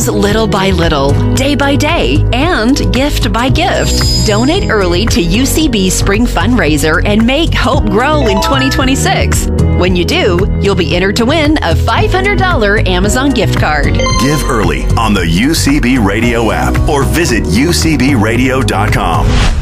grows little by little, day by day, and gift by gift. Donate early to UCB's Spring Fundraiser and make hope grow in 2026. When you do, you'll be entered to win a $500 Amazon gift card. Give early on the UCB Radio app or visit ucbradio.com.